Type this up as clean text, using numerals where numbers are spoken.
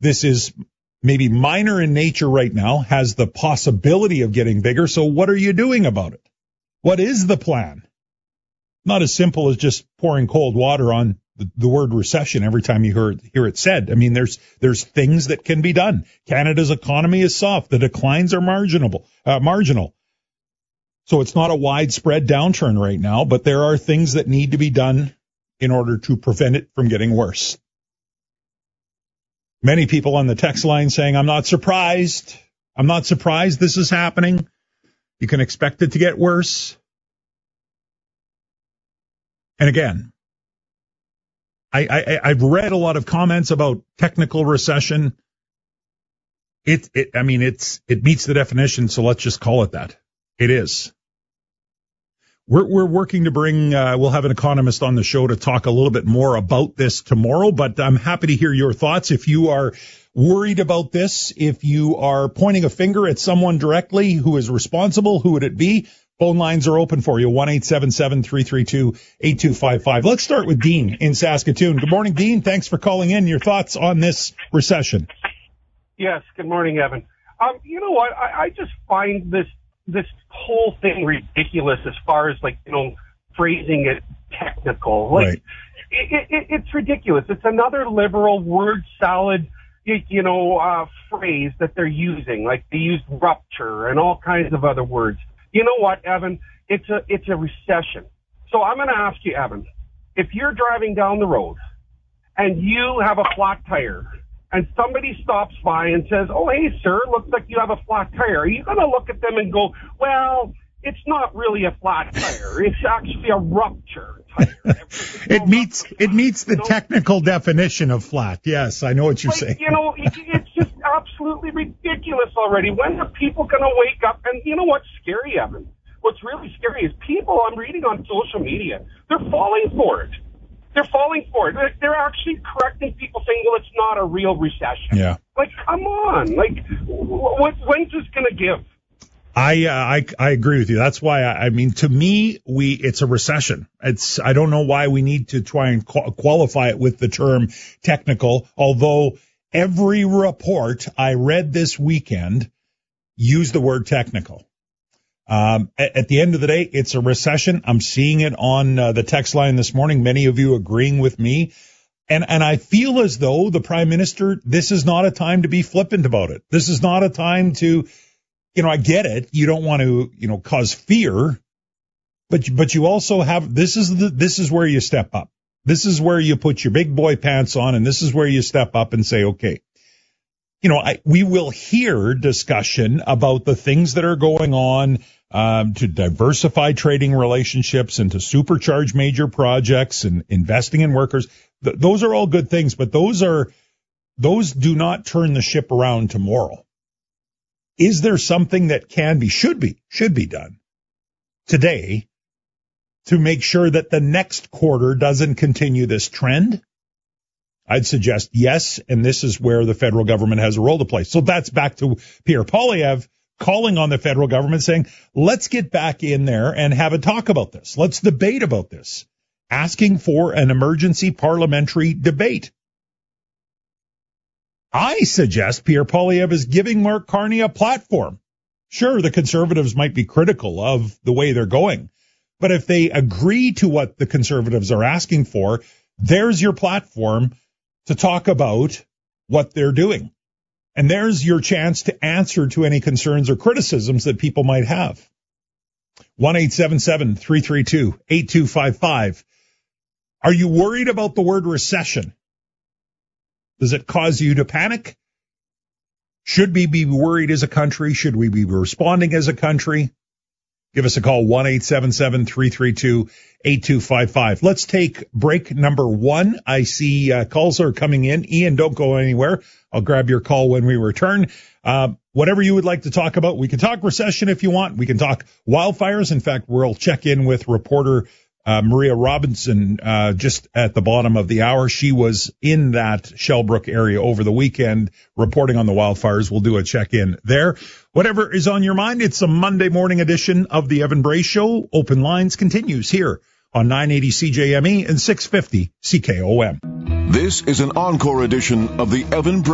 This is maybe minor in nature right now, has the possibility of getting bigger. So what are you doing about it? What is the plan? Not as simple as just pouring cold water on the word recession every time you hear it said. I mean, there's things that can be done. Canada's economy is soft. The declines are marginal. So it's not a widespread downturn right now, but there are things that need to be done in order to prevent it from getting worse. Many people on the text line saying, I'm not surprised. I'm not surprised this is happening. You can expect it to get worse. And again, I've read a lot of comments about technical recession. It meets the definition, so let's just call it that. It is. We're working to bring, we'll have an economist on the show to talk a little bit more about this tomorrow, but I'm happy to hear your thoughts. If you are worried about this, if you are pointing a finger at someone directly who is responsible, who would it be? Phone lines are open for you, 1-877-332-8255. Let's start with Dean in Saskatoon. Good morning, Dean. Thanks for calling in. Your thoughts on this recession? Yes, good morning, Evan. You know what? I just find this whole thing ridiculous as far as, phrasing it technical. Right. It's ridiculous. It's another liberal word salad, phrase that they're using. Like they use rupture and all kinds of other words. You know what, Evan? It's a recession. So I'm going to ask you, Evan, if you're driving down the road and you have a flat tire and somebody stops by and says, oh, hey, sir, looks like you have a flat tire, are you going to look at them and go, well, it's not really a flat tire. It's actually a rupture tire. It meets the technical definition of flat. Yes, I know what you're saying. It's just absolutely ridiculous already. When are people going to wake up? And you know what's scary, Evan? What's really scary is people I'm reading on social media, they're falling for it. They're falling for it. They're actually correcting people saying, well, it's not a real recession. Yeah. Come on. When's this going to give? I agree with you. That's why to me, it's a recession. I don't know why we need to try and qualify it with the term technical, although every report I read this weekend used the word technical. At the end of the day, it's a recession. I'm seeing it on the text line this morning. Many of you agreeing with me. And I feel as though the Prime Minister, this is not a time to be flippant about it. This is not a time to, I get it. You don't want to, cause fear, but you also have, this is where you step up. This is where you put your big boy pants on, and this is where you step up and say, okay, we will hear discussion about the things that are going on to diversify trading relationships and to supercharge major projects and investing in workers. Those are all good things, but those do not turn the ship around tomorrow. Is there something that should be done today to make sure that the next quarter doesn't continue this trend? I'd suggest yes, and this is where the federal government has a role to play. So that's back to Pierre Poilievre calling on the federal government saying, let's get back in there and have a talk about this. Let's debate about this, asking for an emergency parliamentary debate. I suggest Pierre Poilievre is giving Mark Carney a platform. Sure, the Conservatives might be critical of the way they're going, but if they agree to what the Conservatives are asking for, there's your platform to talk about what they're doing. And there's your chance to answer to any concerns or criticisms that people might have. 1-877-332-8255. Are you worried about the word recession? Does it cause you to panic? Should we be worried as a country? Should we be responding as a country? Give us a call, 1-877-332-8255. Let's take break number 1. I see calls are coming in. Ian, don't go anywhere. I'll grab your call when we return. Whatever you would like to talk about. We can talk recession if you want. We can talk wildfires. In fact, we'll check in with reporter Maria Robinson just at the bottom of the hour. She was in that Shellbrook area over the weekend reporting on the wildfires. We'll do a check-in there. Whatever is on your mind, it's a Monday morning edition of the Evan Bray Show. Open Lines continues here on 980 CJME and 650 CKOM. This is an encore edition of the Evan Bray